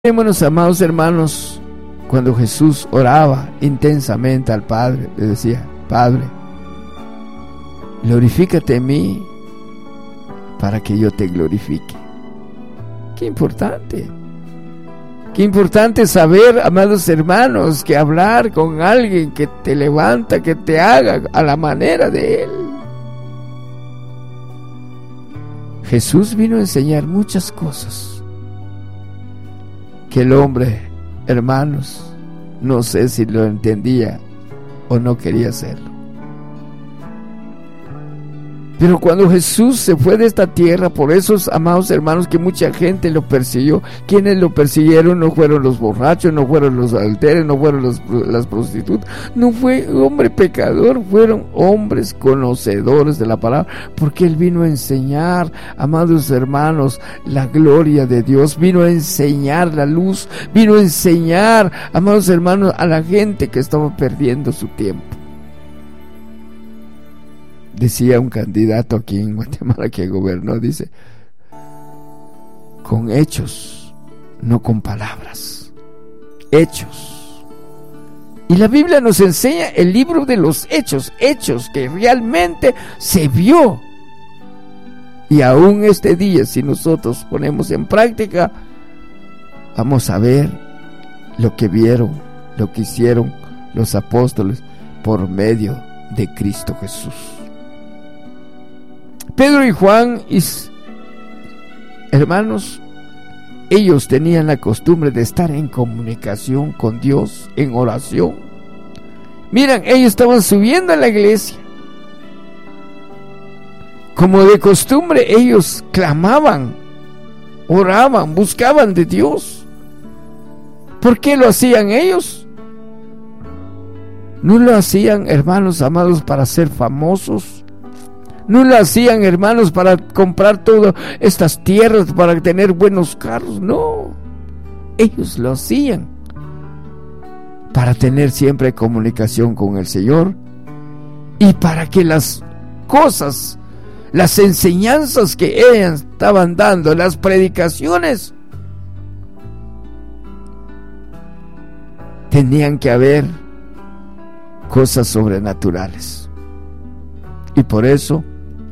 Hermanos, amados hermanos, cuando Jesús oraba intensamente al Padre, le decía: Padre, glorifícate en mí para que yo te glorifique. Qué importante saber, amados hermanos, que hablar con alguien que te levanta, que te haga a la manera de Él. Jesús vino a enseñar muchas cosas que el hombre, hermanos, no sé si lo entendía o no quería hacerlo. Pero cuando Jesús se fue de esta tierra, por esos amados hermanos que mucha gente lo persiguió, quienes lo persiguieron no fueron los borrachos, no fueron los adúlteros, no fueron las prostitutas, no fue hombre pecador, fueron hombres conocedores de la palabra, porque Él vino a enseñar, amados hermanos, la gloria de Dios, vino a enseñar la luz, vino a enseñar, amados hermanos, a la gente que estaba perdiendo su tiempo. Decía un candidato aquí en Guatemala que gobernó, dice: con hechos, no con palabras, hechos. Y la Biblia nos enseña el libro de los hechos que realmente se vio. Y aún este día, si nosotros ponemos en práctica, vamos a ver lo que vieron, lo que hicieron los apóstoles por medio de Cristo Jesús. Pedro y Juan, hermanos, ellos tenían la costumbre de estar en comunicación con Dios, en oración. Miren, ellos estaban subiendo a la iglesia. Como de costumbre, ellos clamaban, oraban, buscaban de Dios. ¿Por qué lo hacían ellos? No lo hacían, hermanos amados, para ser famosos. No lo hacían, hermanos, para comprar todas estas tierras, para tener buenos carros. No, ellos lo hacían para tener siempre comunicación con el Señor y para que las cosas, las enseñanzas que ellos estaban dando, las predicaciones, tenían que haber cosas sobrenaturales. Y por eso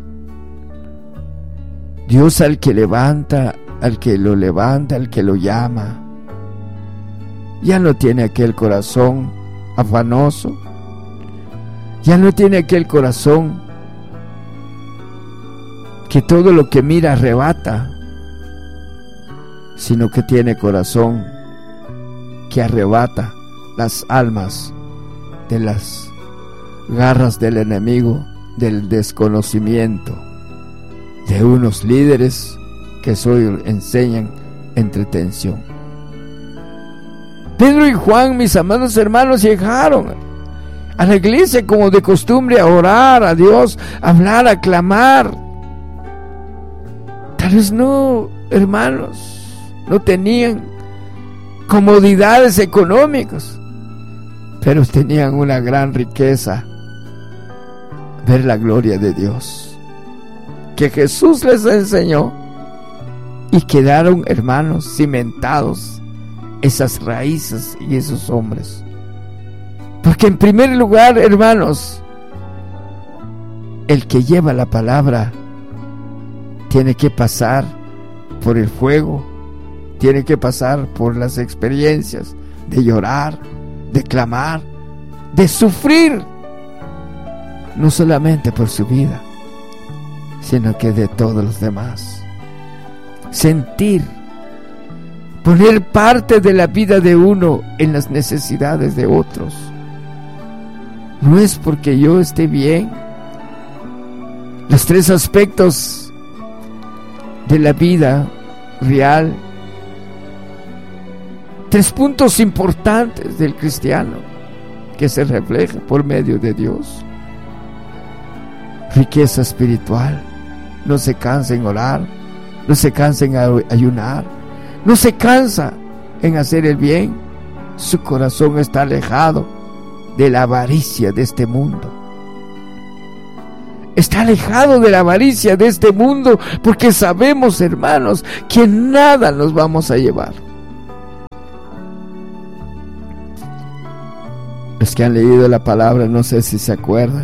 Dios al que levanta, al que lo levanta, al que lo llama, ya no tiene aquel corazón afanoso, ya no tiene aquel corazón que todo lo que mira arrebata, sino que tiene corazón que arrebata las almas de las garras del enemigo, del desconocimiento, de unos líderes que solo enseñan entretención. Pedro y Juan, mis amados hermanos, llegaron a la iglesia como de costumbre a orar a Dios, a hablar, a clamar. Tal vez no, hermanos, no tenían comodidades económicas, pero tenían una gran riqueza: ver la gloria de Dios que Jesús les enseñó, y quedaron, hermanos, cimentados esas raíces y esos hombres. Porque en primer lugar, hermanos, el que lleva la palabra tiene que pasar por el fuego, tiene que pasar por las experiencias de llorar, de clamar, de sufrir, no solamente por su vida, sino que de todos los demás. Sentir, poner parte de la vida de uno en las necesidades de otros. No es porque yo esté bien. Los tres aspectos de la vida real, tres puntos importantes del cristiano que se refleja por medio de Dios: riqueza espiritual, no se cansa en orar, no se cansa en ayunar, no se cansa en hacer el bien. Su corazón está alejado de la avaricia de este mundo. Está alejado de la avaricia de este mundo, porque sabemos, hermanos, que nada nos vamos a llevar. Los que han leído la palabra, no sé si se acuerdan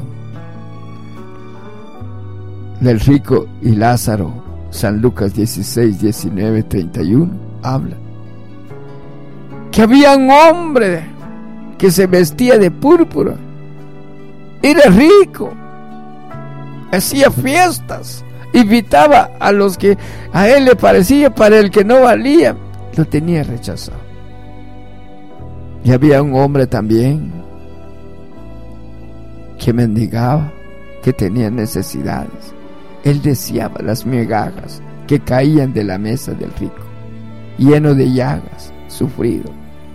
del rico y Lázaro. San Lucas 16, 19, 31 habla que había un hombre que se vestía de púrpura, era rico, hacía fiestas, invitaba a los que a él le parecía, para el que no valía, lo tenía rechazado. Y había un hombre también que mendigaba, que tenía necesidades. Él deseaba las migajas que caían de la mesa del rico, lleno de llagas, sufrido.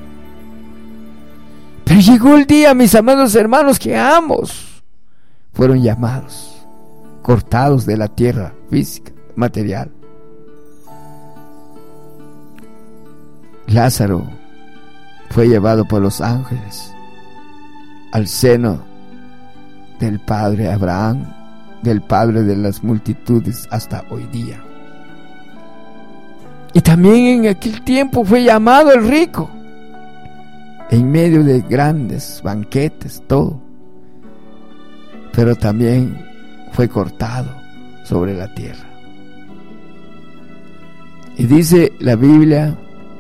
Pero llegó el día, mis amados hermanos, que ambos fueron llamados, cortados de la tierra física, material. Lázaro fue llevado por los ángeles al seno del Padre Abraham, del Padre de las multitudes, hasta hoy día. Y también en aquel tiempo fue llamado el rico, en medio de grandes banquetes, todo. Pero también fue cortado sobre la tierra. Y dice la Biblia,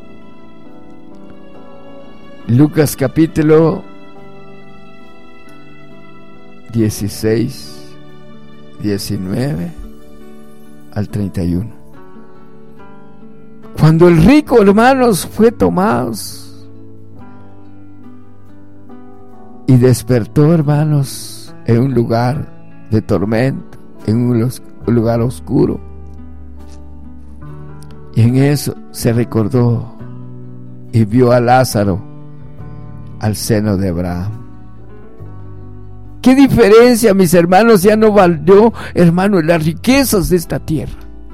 Lucas capítulo 16, 19 al 31. Cuando el rico, hermanos, fue tomado y despertó, hermanos, en un lugar de tormento, en un lugar oscuro, y en eso se recordó y vio a Lázaro al seno de Abraham. ¿Qué diferencia, mis hermanos? Ya no valió, hermanos, las riquezas de esta tierra,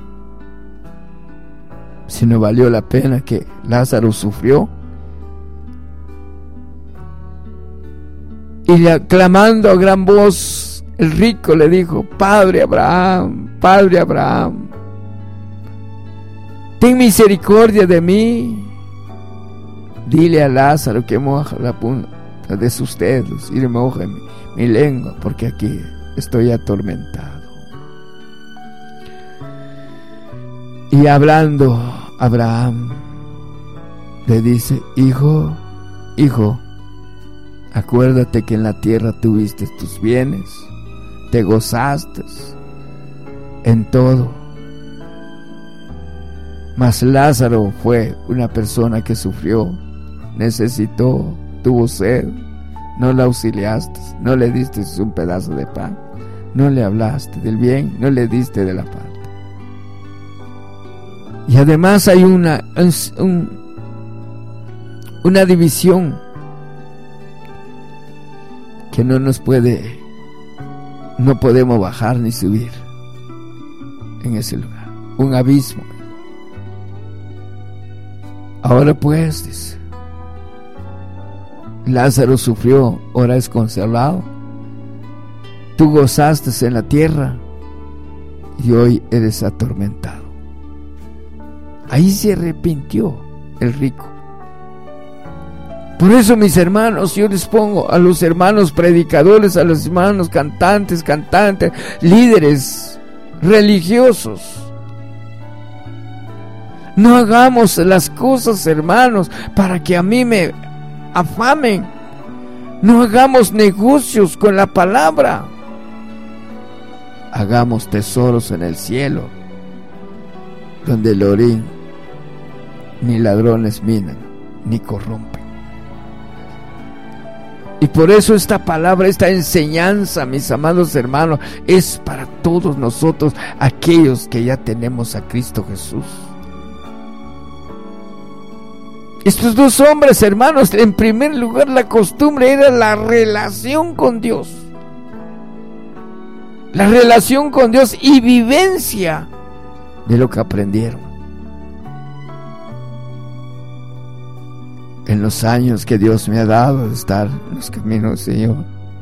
sino valió la pena que Lázaro sufrió. Y clamando a gran voz, el rico le dijo: Padre Abraham, ten misericordia de mí. Dile a Lázaro que moje la punta de sus dedos y remoje mi lengua, porque aquí estoy atormentado. Y hablando Abraham, le dice: Hijo, acuérdate que en la tierra tuviste tus bienes, te gozaste en todo. Mas Lázaro fue una persona que sufrió, necesitó, tuvo sed, no la auxiliaste, no le diste un pedazo de pan, no le hablaste del bien, no le diste de la parte. Y además hay una división que no podemos bajar ni subir en ese lugar, un abismo. Ahora pues, dice, Lázaro sufrió, ahora es consolado. Tú gozaste en la tierra y hoy eres atormentado. Ahí se arrepintió el rico. Por eso, mis hermanos, yo les pongo a los hermanos predicadores, a los hermanos cantantes, líderes religiosos: no hagamos las cosas, hermanos, para que a mí me afamen. No hagamos negocios con la palabra. Hagamos tesoros en el cielo, donde el orín ni ladrones minan, ni corrompen. Y por eso esta palabra, esta enseñanza, mis amados hermanos, es para todos nosotros, aquellos que ya tenemos a Cristo Jesús. Estos dos hombres, hermanos, en primer lugar, la costumbre era la relación con Dios. La relación con Dios y vivencia de lo que aprendieron en los años que Dios me ha dado de estar en los caminos del Señor.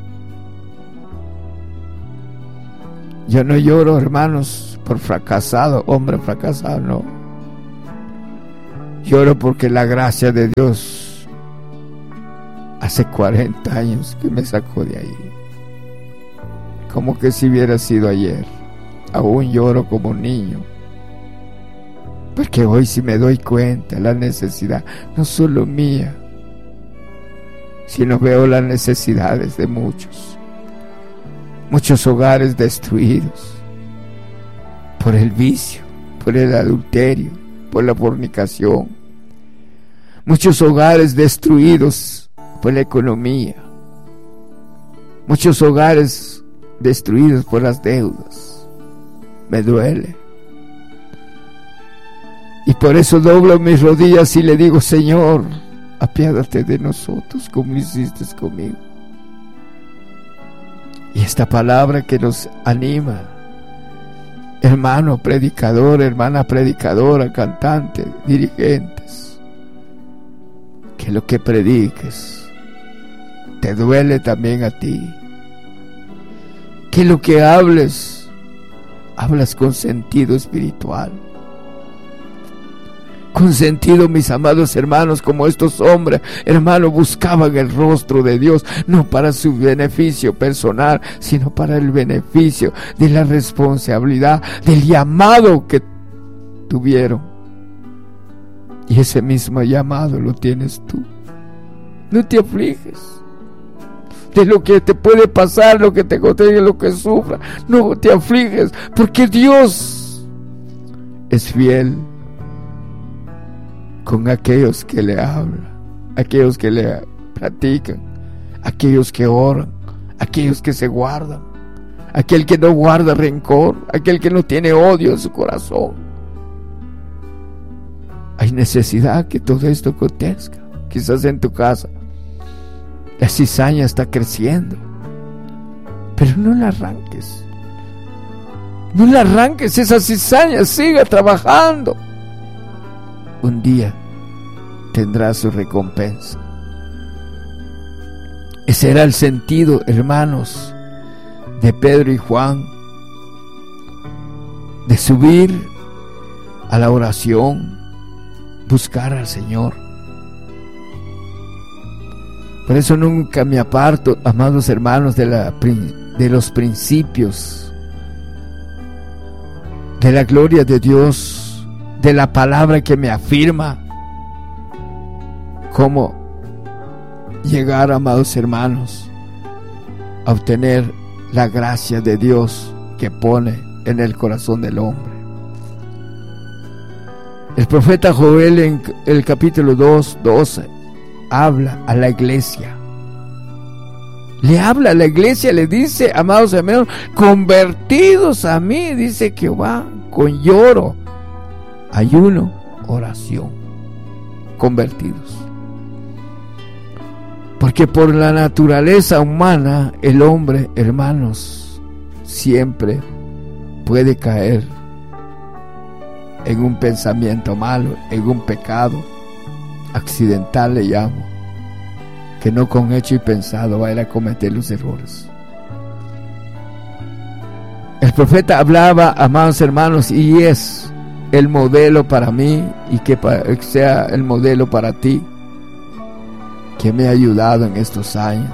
Yo no lloro, hermanos, por fracasado, hombre fracasado, no. Lloro porque la gracia de Dios hace 40 años que me sacó de ahí. Como que si hubiera sido ayer. Aún lloro como un niño. Porque hoy sí me doy cuenta la necesidad, no solo mía, sino veo las necesidades de muchos. Muchos hogares destruidos por el vicio, por el adulterio, por la fornicación. Muchos hogares destruidos por la economía. Muchos hogares destruidos por las deudas. Me duele. Y por eso doblo mis rodillas y le digo: Señor, apiádate de nosotros como hiciste conmigo. Y esta palabra que nos anima, hermano predicador, hermana predicadora, cantante, dirigentes, que lo que prediques te duele también a ti. Que lo que hablas con sentido espiritual. Con sentido, mis amados hermanos, como estos hombres, hermanos, buscaban el rostro de Dios, no para su beneficio personal, sino para el beneficio de la responsabilidad, del llamado que tuvieron. Y ese mismo llamado lo tienes tú. No te afliges de lo que te puede pasar, lo que te contenga, lo que sufra. No te afliges, porque Dios es fiel con aquellos que le hablan, aquellos que le platican, aquellos que oran, aquellos que se guardan, aquel que no guarda rencor, aquel que no tiene odio en su corazón. Hay necesidad que todo esto acontezca. Quizás en tu casa la cizaña está creciendo, pero no la arranques. No la arranques, esa cizaña siga trabajando. Un día tendrá su recompensa. Ese era el sentido, hermanos, de Pedro y Juan, de subir a la oración, buscar al Señor. Por eso nunca me aparto, amados hermanos, de los principios, de la gloria de Dios, de la palabra que me afirma cómo llegar, amados hermanos, a obtener la gracia de Dios que pone en el corazón del hombre. El profeta Joel en el capítulo 2:12 habla a la iglesia. Le habla a la iglesia, le dice: amados hermanos, convertidos a mí, dice Jehová, con lloro, ayuno, oración. Convertidos. Porque por la naturaleza humana, el hombre, hermanos, siempre puede caer en un pensamiento malo, en un pecado accidental, le llamo, que no con hecho y pensado va a ir a cometer los errores. El profeta hablaba, amados hermanos, y es el modelo para mí, y que sea el modelo para ti, que me ha ayudado en estos años,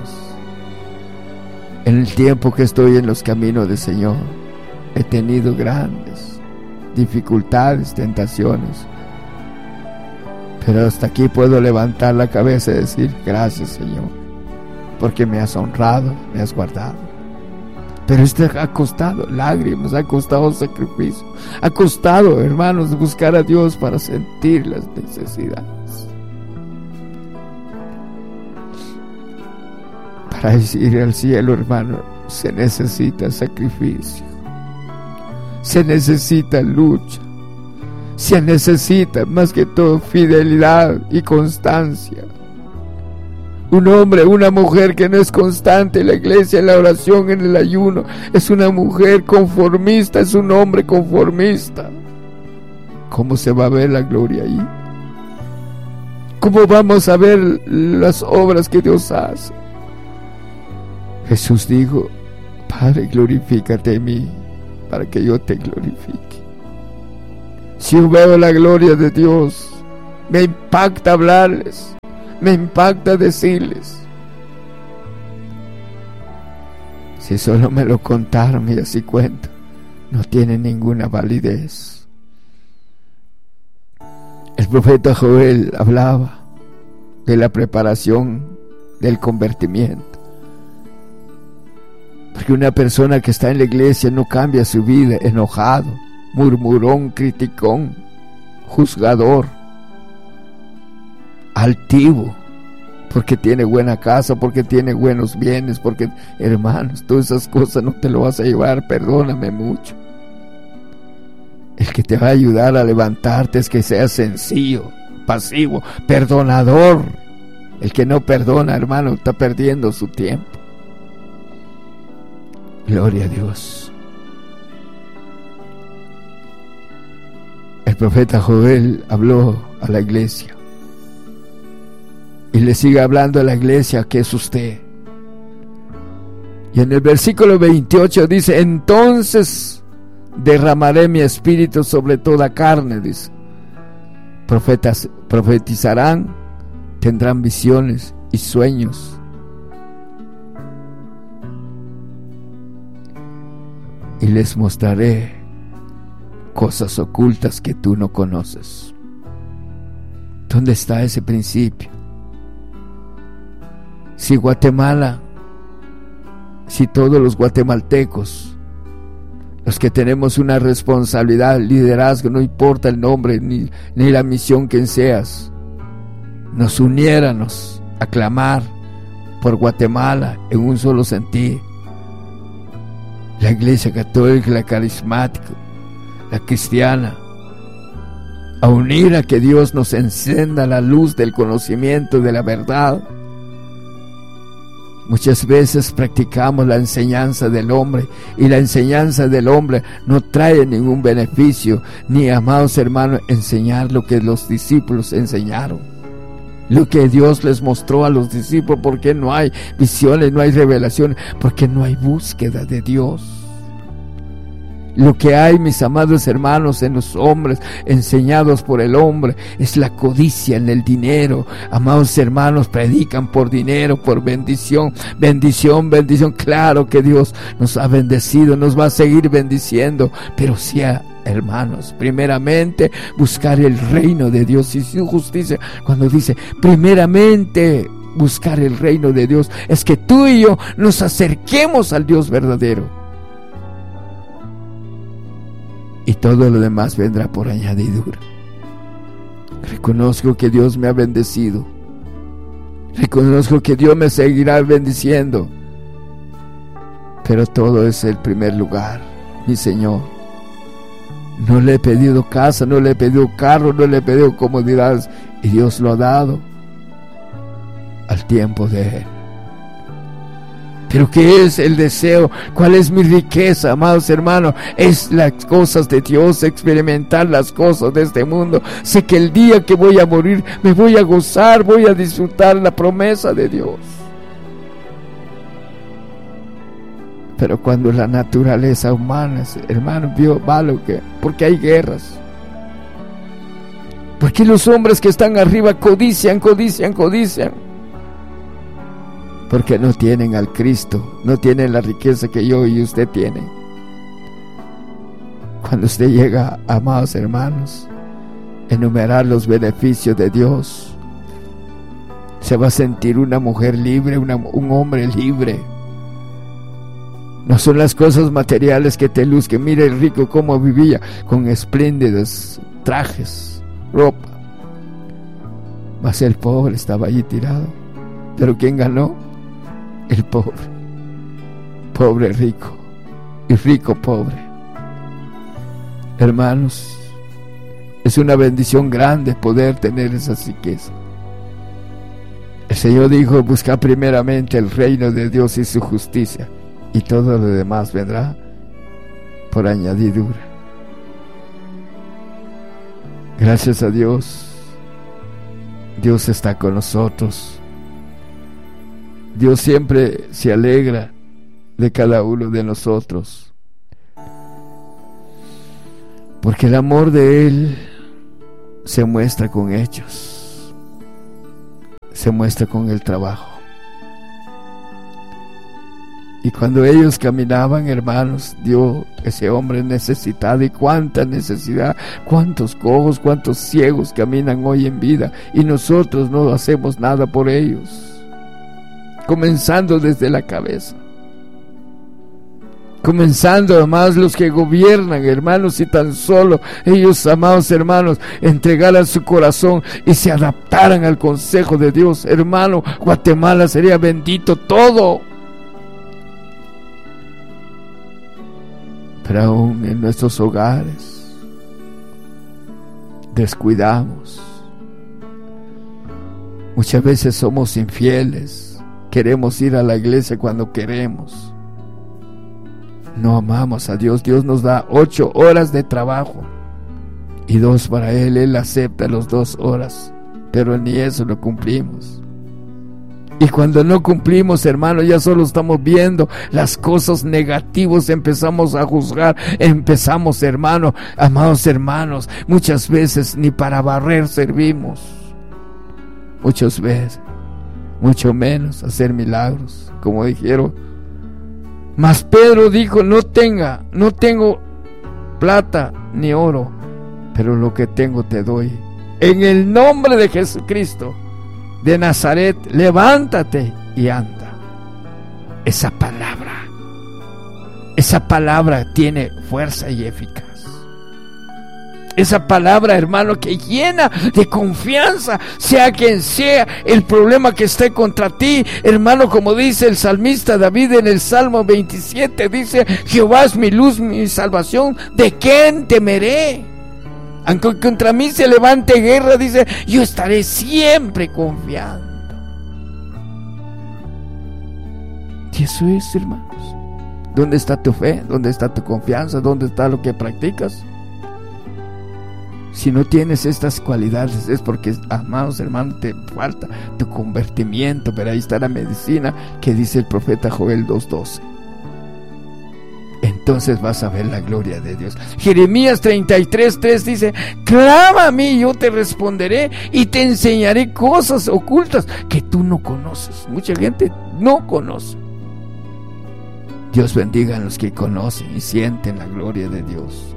en el tiempo que estoy en los caminos del Señor. He tenido grandes dificultades, tentaciones, pero hasta aquí puedo levantar la cabeza y decir: gracias, Señor, porque me has honrado, me has guardado. Pero esto ha costado lágrimas, ha costado sacrificio, ha costado, hermanos, buscar a Dios para sentir las necesidades. Para ir al cielo, hermano, se necesita sacrificio, se necesita lucha, se necesita más que todo fidelidad y constancia. Un hombre, una mujer que no es constante en la iglesia, en la oración, en el ayuno, es una mujer conformista, es un hombre conformista. ¿Cómo se va a ver la gloria ahí? ¿Cómo vamos a ver las obras que Dios hace? Jesús dijo: Padre, glorifícate en mí para que yo te glorifique. Si yo veo la gloria de Dios, me impacta hablarles, me impacta decirles, Si solo me lo contaron y así cuento, no tiene ninguna validez. El profeta Joel hablaba de la preparación del convertimiento. Porque una persona que está en la iglesia no cambia su vida enojado, murmurón, criticón, juzgador, altivo, porque tiene buena casa, porque tiene buenos bienes, porque, hermanos, todas esas cosas no te lo vas a llevar, perdóname mucho. El que te va a ayudar a levantarte es que seas sencillo, pasivo, perdonador. El que no perdona, hermano, está perdiendo su tiempo. Gloria a Dios. El profeta Joel habló a la iglesia y le sigue hablando a la iglesia que es usted. Y en el versículo 28 dice: entonces derramaré mi espíritu sobre toda carne, dice. Profetas profetizarán, tendrán visiones y sueños. Y les mostraré cosas ocultas que tú no conoces. ¿Dónde está ese principio? Si Guatemala, si todos los guatemaltecos, los que tenemos una responsabilidad, liderazgo, no importa el nombre ni la misión que seas, nos uniéramos a clamar por Guatemala en un solo sentir, la iglesia católica, la carismática, la cristiana, a unir a que Dios nos encienda la luz del conocimiento de la verdad. Muchas veces practicamos la enseñanza del hombre, y la enseñanza del hombre no trae ningún beneficio, ni, amados hermanos, enseñar lo que los discípulos enseñaron, lo que Dios les mostró a los discípulos. Porque no hay visiones, no hay revelaciones, porque no hay búsqueda de Dios. Lo que hay, mis amados hermanos, en los hombres enseñados por el hombre es la codicia en el dinero. Amados hermanos, predican por dinero, por bendición, bendición, bendición. Claro que Dios nos ha bendecido, nos va a seguir bendiciendo, pero sí, hermanos, primeramente buscar el reino de Dios y su justicia. Cuando dice primeramente buscar el reino de Dios, es que tú y yo nos acerquemos al Dios verdadero. Y todo lo demás vendrá por añadidura. Reconozco que Dios me ha bendecido. Reconozco que Dios me seguirá bendiciendo. Pero todo es el primer lugar, mi Señor. No le he pedido casa, no le he pedido carro, no le he pedido comodidades. Y Dios lo ha dado al tiempo de Él. Pero ¿qué es el deseo? ¿Cuál es mi riqueza, amados hermanos? Es las cosas de Dios, experimentar las cosas de este mundo. Sé que el día que voy a morir me voy a gozar, voy a disfrutar la promesa de Dios. Pero cuando la naturaleza humana, hermano, va lo que, porque hay guerras. Porque los hombres que están arriba codician. Porque no tienen al Cristo, no tienen la riqueza que yo y usted tienen. Cuando usted llega, amados hermanos, a enumerar los beneficios de Dios, se va a sentir una mujer libre, un hombre libre. No son las cosas materiales que te luzquen. Mire el rico cómo vivía, con espléndidos trajes, ropa. Mas el pobre estaba allí tirado. Pero ¿quién ganó? El pobre. Pobre rico y rico pobre. Hermanos, es una bendición grande poder tener esa riqueza. El Señor dijo: busca primeramente el reino de Dios y su justicia, y todo lo demás vendrá por añadidura. Gracias a Dios. Dios está con nosotros. Dios siempre se alegra de cada uno de nosotros, porque el amor de Él se muestra con hechos, se muestra con el trabajo. Y Y cuando ellos caminaban, hermanos, dio ese hombre necesitado. Y cuánta necesidad, cuántos cojos, cuántos ciegos caminan hoy en vida, y nosotros no hacemos nada por ellos, comenzando desde la cabeza, comenzando además los que gobiernan, hermanos. Si tan solo ellos, amados hermanos, entregaran su corazón y se adaptaran al consejo de Dios, hermano, Guatemala sería bendito todo. Pero aún en nuestros hogares descuidamos. Muchas veces somos infieles. Queremos ir a la iglesia cuando queremos. No amamos a Dios. Dios nos da 8 horas de trabajo y 2 para Él. Él acepta las 2 horas, pero ni eso lo cumplimos. Y cuando no cumplimos, hermanos, ya solo estamos viendo las cosas negativas, empezamos a juzgar, empezamos, hermanos, amados hermanos, muchas veces ni para barrer servimos, muchas veces, mucho menos hacer milagros, como dijeron. Mas Pedro dijo: no tengo plata ni oro, pero lo que tengo te doy. En el nombre de Jesucristo de Nazaret, levántate y anda. Esa palabra tiene fuerza y eficaz. Esa palabra, hermano, que llena de confianza, sea quien sea el problema que esté contra ti, hermano, como dice el salmista David en el Salmo 27, dice: Jehová es mi luz, mi salvación, ¿de quién temeré? Aunque contra mí se levante guerra, dice, yo estaré siempre confiando. Y eso es, hermanos. ¿Dónde está tu fe? ¿Dónde está tu confianza? ¿Dónde está lo que practicas? Si no tienes estas cualidades es porque, amados hermanos, te falta tu convertimiento. Pero ahí está la medicina que dice el profeta Joel 2:12. Entonces vas a ver la gloria de Dios. Jeremías 33:3 dice: clama a mí, yo te responderé y te enseñaré cosas ocultas que tú no conoces. Mucha gente no conoce. Dios bendiga a los que conocen y sienten la gloria de Dios.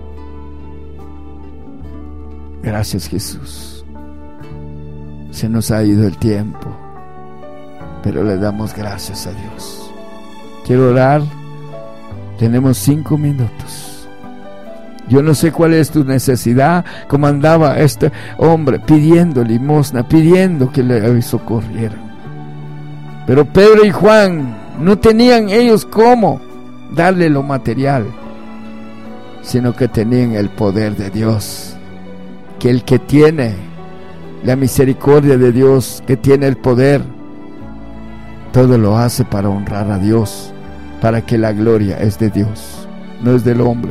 Gracias, Jesús. Se nos ha ido el tiempo, pero le damos gracias a Dios. Quiero orar. Tenemos 5 minutos. Yo no sé cuál es tu necesidad, como andaba este hombre pidiendo limosna, pidiendo que le socorrieran. Pero Pedro y Juan no tenían ellos cómo darle lo material, sino que tenían el poder de Dios. Que el que tiene la misericordia de Dios, que tiene el poder, todo lo hace para honrar a Dios, para que la gloria es de Dios, no es del hombre.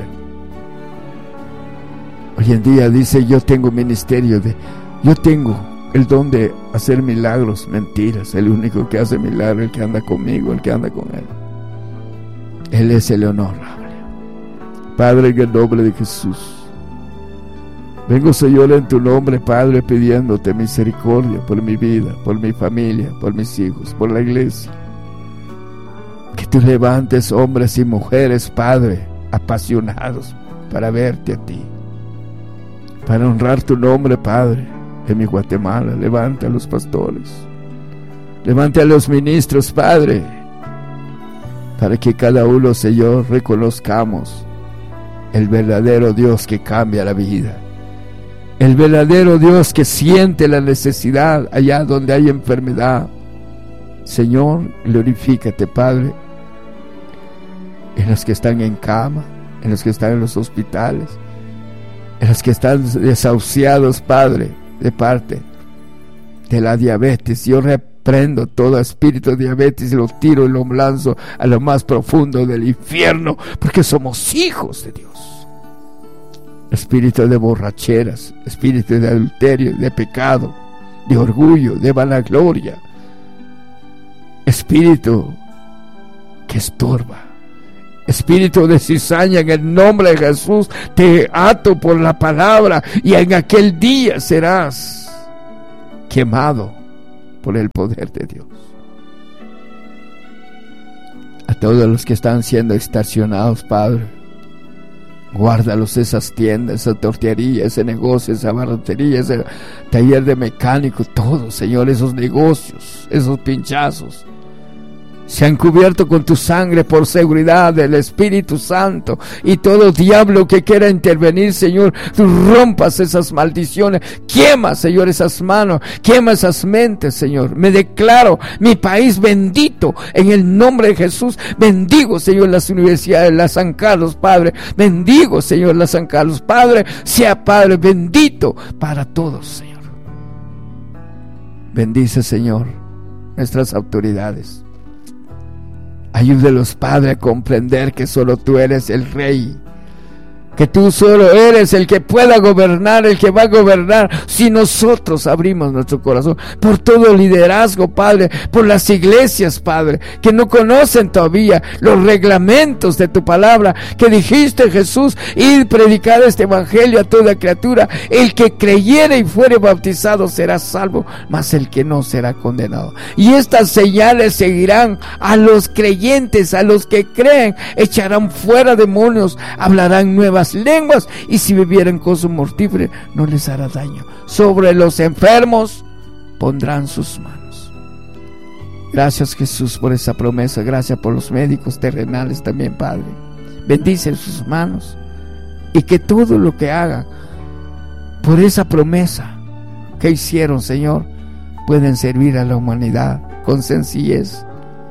Hoy en día dice: yo tengo ministerio yo tengo el don de hacer milagros. Mentiras. El único que hace milagros, el que anda conmigo, el que anda con Él. Él es el honorable. Padre, en el nombre de Jesús, vengo, Señor, en tu nombre, Padre, pidiéndote misericordia por mi vida, por mi familia, por mis hijos, por la iglesia. Que tú levantes hombres y mujeres, Padre, apasionados para verte a ti, para honrar tu nombre, Padre, en mi Guatemala. Levanta a los pastores, levanta a los ministros, Padre, para que cada uno, Señor, reconozcamos el verdadero Dios que cambia la vida, el verdadero Dios que siente la necesidad allá donde hay enfermedad. Señor, glorifícate, Padre, en los que están en cama, en los que están en los hospitales, en los que están desahuciados, Padre, de parte de la diabetes. Yo reprendo todo espíritu de diabetes y lo tiro y lo lanzo a lo más profundo del infierno, porque somos hijos de Dios. Espíritu de borracheras, espíritu de adulterio, de pecado, de orgullo, de vanagloria, espíritu que estorba, espíritu de cizaña, en el nombre de Jesús te ato por la palabra, y en aquel día serás quemado por el poder de Dios. A Todos los que están siendo extorsionados, Padre, guárdalos, esas tiendas, esa tortillería, ese negocio, esa barrotería, ese taller de mecánico, todos, Señor, esos negocios, esos pinchazos, se han cubierto con tu sangre por seguridad del Espíritu Santo. Y todo diablo que quiera intervenir, Señor, tú rompas esas maldiciones. Quema, Señor, esas manos, quema esas mentes, Señor. Me declaro mi país bendito en el nombre de Jesús. Bendigo, Señor, las universidades, la San Carlos, Padre. Bendigo, Señor, la San Carlos, Padre. Sea, Padre, bendito para todos, Señor. Bendice, Señor, nuestras autoridades. Ayúdelos, Padre, a comprender que solo tú eres el Rey, que tú solo eres el que pueda gobernar, el que va a gobernar si nosotros abrimos nuestro corazón. Por todo liderazgo, Padre, por las iglesias, Padre, que no conocen todavía los reglamentos de tu palabra, que dijiste, Jesús, ir predicar este evangelio a toda criatura. El que creyere y fuere bautizado será salvo, mas el que no será condenado. Y estas señales seguirán a los creyentes, a los que creen. Echarán fuera demonios, hablarán nuevas lenguas, y si bebieren cosa mortífera no les hará daño. Sobre los enfermos pondrán sus manos. Gracias, Jesús, por esa promesa. Gracias por los médicos terrenales también, Padre. Bendice sus manos, y que todo lo que hagan por esa promesa que hicieron, Señor, pueden servir a la humanidad con sencillez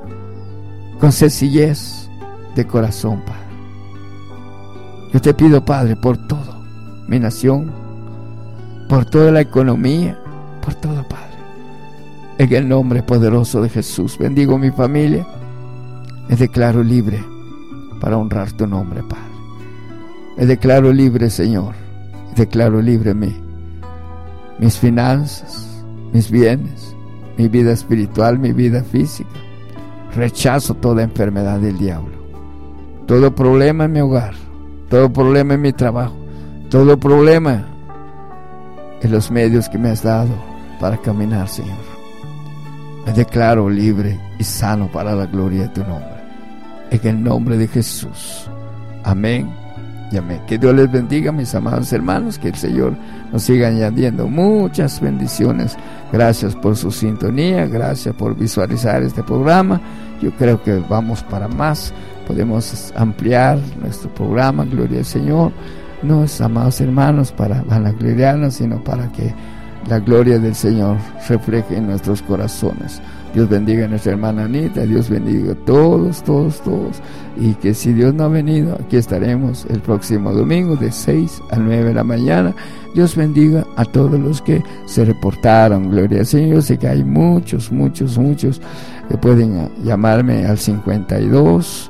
de corazón, Padre. Yo te pido, Padre, por todo, mi nación, por toda la economía, por todo, Padre, en el nombre poderoso de Jesús. Bendigo mi familia, me declaro libre para honrar tu nombre, Padre. Me declaro libre, Señor, me declaro libre mis finanzas, mis bienes, mi vida espiritual, mi vida física. Rechazo toda enfermedad del diablo, todo problema en mi hogar, todo problema en mi trabajo, todo problema en los medios que me has dado para caminar, Señor. Me declaro libre y sano para la gloria de tu nombre. En el nombre de Jesús. Amén y amén. Que Dios les bendiga, mis amados hermanos. Que el Señor nos siga añadiendo muchas bendiciones. Gracias por su sintonía. Gracias por visualizar este programa. Yo creo que vamos para más. Podemos ampliar nuestro programa, gloria al Señor. No es, amados hermanos, para vanagloriarnos, sino para que la gloria del Señor refleje en nuestros corazones. Dios bendiga a nuestra hermana Anita, Dios bendiga a todos. Y que si Dios no ha venido, aquí estaremos el próximo domingo de 6 a 9 de la mañana. Dios bendiga a todos los que se reportaron, gloria al Señor. Yo sé que hay muchos que pueden llamarme al 52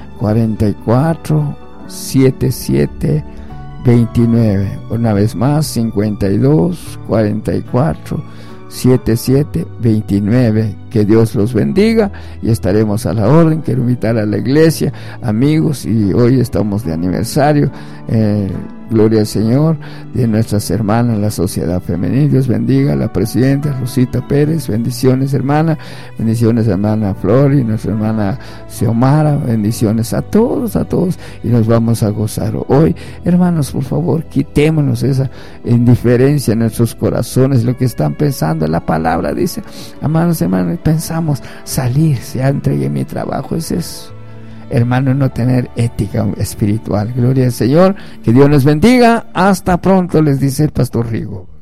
44 77 29. Una vez más, 52 44 77 29. Que Dios los bendiga y estaremos a la orden. Quiero invitar a la iglesia, amigos, y hoy estamos de aniversario, gloria al Señor, de nuestras hermanas, la Sociedad Femenil. Dios bendiga a la presidenta Rosita Pérez. Bendiciones, hermana. Bendiciones, hermana Flor y nuestra hermana Xiomara. Bendiciones a todos, y nos vamos a gozar hoy. Hermanos, por favor, quitémonos esa indiferencia en nuestros corazones, lo que están pensando. La palabra dice, amados hermanos, pensamos salir, ya entregué mi trabajo. Es eso, hermano, no tener ética espiritual. Gloria al Señor, que Dios nos bendiga. Hasta pronto, les dice el pastor Rigo.